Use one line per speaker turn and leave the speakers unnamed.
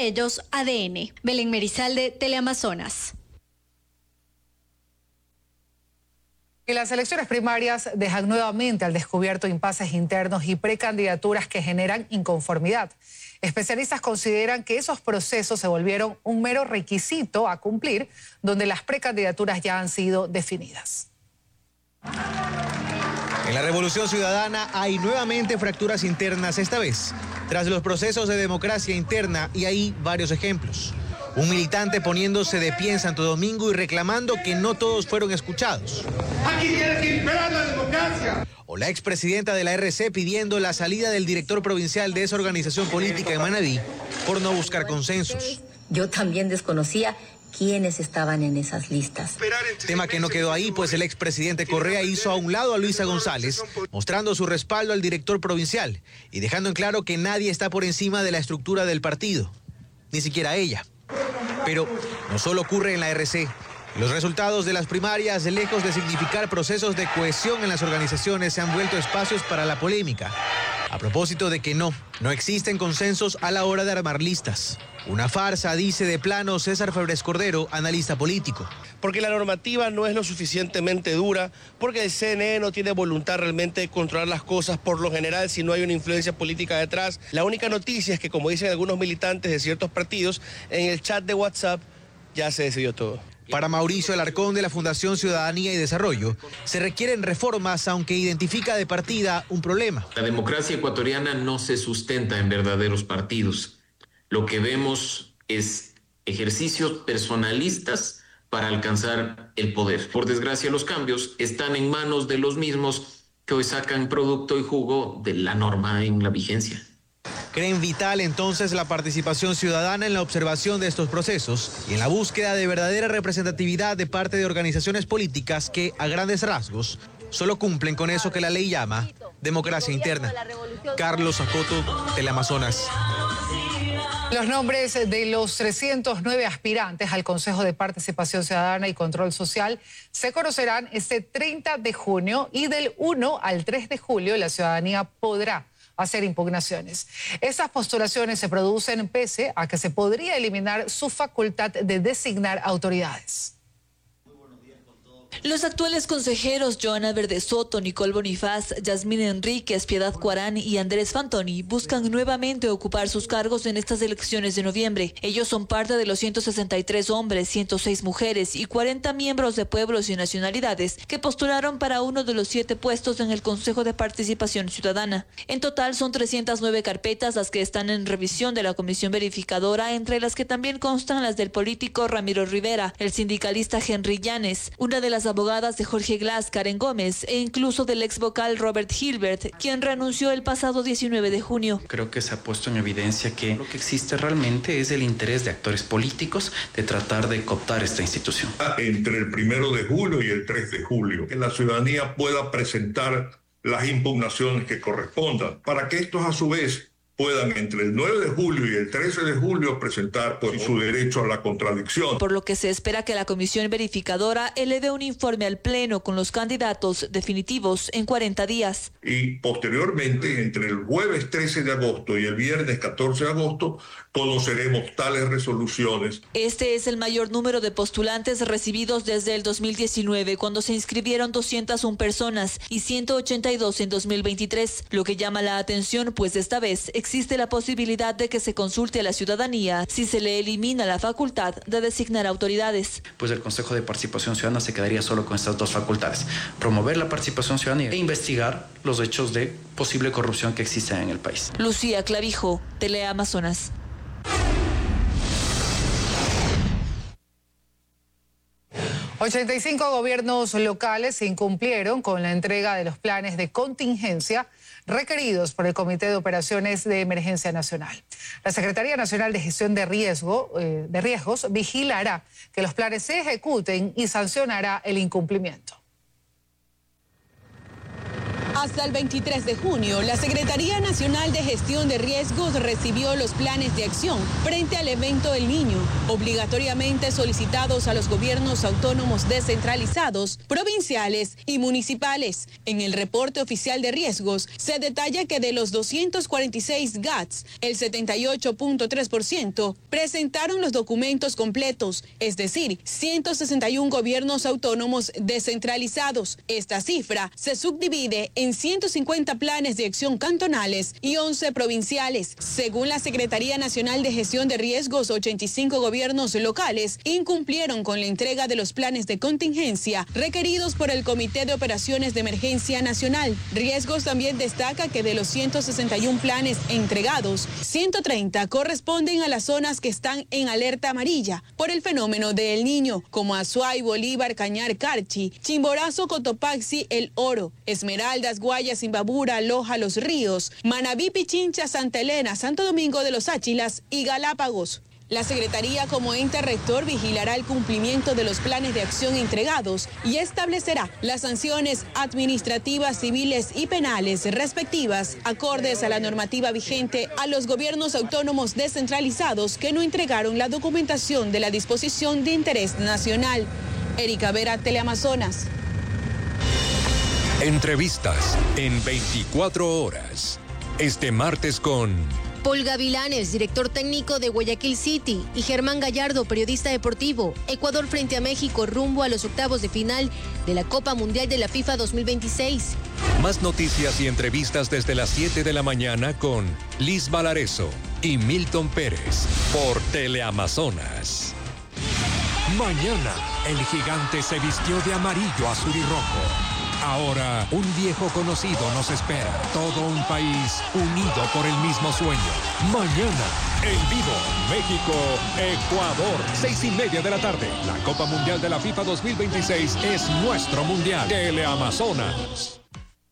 ellos ADN. Belén Merizalde, Teleamazonas.
Y las elecciones primarias dejan nuevamente al descubierto impases internos y precandidaturas que generan inconformidad. Especialistas consideran que esos procesos se volvieron un mero requisito a cumplir, donde las precandidaturas ya han sido definidas.
En la Revolución Ciudadana hay nuevamente fracturas internas, esta vez tras los procesos de democracia interna, y hay varios ejemplos. Un militante poniéndose de pie en Santo Domingo y reclamando que no todos fueron escuchados.
Aquí tiene que imperar la democracia.
O la expresidenta de la RC pidiendo la salida del director provincial de esa organización política en Manabí por no buscar consensos.
Yo también desconocía quiénes estaban en esas listas.
Tema que no quedó ahí, pues el expresidente Correa hizo a un lado a Luisa González, mostrando su respaldo al director provincial y dejando en claro que nadie está por encima de la estructura del partido, ni siquiera ella. Pero no solo ocurre en la RC. Los resultados de las primarias, lejos de significar procesos de cohesión en las organizaciones, se han vuelto espacios para la polémica. A propósito de que no existen consensos a la hora de armar listas. Una farsa, dice de plano César Febres Cordero, analista político.
Porque la normativa no es lo suficientemente dura, porque el CNE no tiene voluntad realmente de controlar las cosas por lo general si no hay una influencia política detrás. La única noticia es que, como dicen algunos militantes de ciertos partidos, en el chat de WhatsApp ya se decidió todo.
Para Mauricio Alarcón de la Fundación Ciudadanía y Desarrollo, se requieren reformas, aunque identifica de partida un problema.
La democracia ecuatoriana no se sustenta en verdaderos partidos. Lo que vemos es ejercicios personalistas para alcanzar el poder. Por desgracia, los cambios están en manos de los mismos que hoy sacan producto y jugo de la norma en la vigencia.
Creen vital entonces la participación ciudadana en la observación de estos procesos y en la búsqueda de verdadera representatividad de parte de organizaciones políticas que, a grandes rasgos, solo cumplen con eso que la ley llama democracia interna. Carlos Acoto, Teleamazonas.
Los nombres de los 309 aspirantes al Consejo de Participación Ciudadana y Control Social se conocerán este 30 de junio y del 1 al 3 de julio la ciudadanía podrá hacer impugnaciones. Estas postulaciones se producen pese a que se podría eliminar su facultad de designar autoridades.
Los actuales consejeros Joana Verde Soto, Nicole Bonifaz, Yasmín Enríquez, Piedad Cuarán y Andrés Fantoni buscan nuevamente ocupar sus cargos en estas elecciones de noviembre. Ellos son parte de los 163 hombres, 106 mujeres y 40 miembros de pueblos y nacionalidades que postularon para uno de los 7 puestos en el Consejo de Participación Ciudadana. En total son 309 carpetas las que están en revisión de la Comisión Verificadora, entre las que también constan las del político Ramiro Rivera, el sindicalista Henry Llanes, una de las abogadas de Jorge Glass, Karen Gómez, e incluso del ex vocal Robert Hilbert, quien renunció el pasado 19 de junio.
Creo que se ha puesto en evidencia que lo que existe realmente es el interés de actores políticos de tratar de cooptar esta institución.
Entre el 1 de julio y el 3 de julio, que la ciudadanía pueda presentar las impugnaciones que correspondan, para que estos a su vez puedan entre el 9 de julio y el 13 de julio presentar su derecho a la contradicción.
Por lo que se espera que la Comisión Verificadora eleve un informe al Pleno con los candidatos definitivos en 40 días.
Y posteriormente, entre el jueves 13 de agosto y el viernes 14 de agosto, conoceremos tales resoluciones.
Este es el mayor número de postulantes recibidos desde el 2019, cuando se inscribieron 201 personas y 182 en 2023. Lo que llama la atención, pues esta vez existe la posibilidad de que se consulte a la ciudadanía si se le elimina la facultad de designar autoridades.
Pues el Consejo de Participación Ciudadana se quedaría solo con estas 2 facultades: promover la participación ciudadana e investigar los hechos de posible corrupción que existen en el país.
Lucía Clavijo, Teleamazonas.
$85 gobiernos locales incumplieron con la entrega de los planes de contingencia requeridos por el Comité de Operaciones de Emergencia Nacional. La Secretaría Nacional de Gestión de Riesgos vigilará que los planes se ejecuten y sancionará el incumplimiento.
Hasta el 23 de junio, la Secretaría Nacional de Gestión de Riesgos recibió los planes de acción frente al evento El Niño, obligatoriamente solicitados a los gobiernos autónomos descentralizados, provinciales y municipales. En el reporte oficial de riesgos se detalla que de los 246 GATS, el 78.3% presentaron los documentos completos, es decir, 161 gobiernos autónomos descentralizados. Esta cifra se subdivide en 150 planes de acción cantonales y 11 provinciales. Según la Secretaría Nacional de Gestión de Riesgos, 85 gobiernos locales incumplieron con la entrega de los planes de contingencia requeridos por el Comité de Operaciones de Emergencia Nacional. Riesgos también destaca que de los 161 planes entregados, 130 corresponden a las zonas que están en alerta amarilla por el fenómeno de El Niño, como Azuay, Bolívar, Cañar, Carchi, Chimborazo, Cotopaxi, El Oro, Esmeraldas, Guayas, Imbabura, Loja, Los Ríos, Manabí, Pichincha, Santa Elena, Santo Domingo de los Áchilas y Galápagos. La Secretaría como ente rector vigilará el cumplimiento de los planes de acción entregados y establecerá las sanciones administrativas, civiles y penales respectivas, acordes a la normativa vigente a los gobiernos autónomos descentralizados que no entregaron la documentación de la disposición de interés nacional. Erika Vera, Teleamazonas.
Entrevistas en 24 horas. Este martes con
Paul Gavilanes, director técnico de Guayaquil City, y Germán Gallardo, periodista deportivo. Ecuador frente a México rumbo a los octavos de final de la Copa Mundial de la FIFA 2026.
Más noticias y entrevistas desde las 7 de la mañana con Liz Valareso y Milton Pérez por Teleamazonas. Mañana, el gigante se vistió de amarillo, azul y rojo. Ahora, un viejo conocido nos espera. Todo un país unido por el mismo sueño. Mañana, en vivo, México, Ecuador, 6:30 de la tarde. La Copa Mundial de la FIFA 2026 es nuestro mundial. Teleamazonas.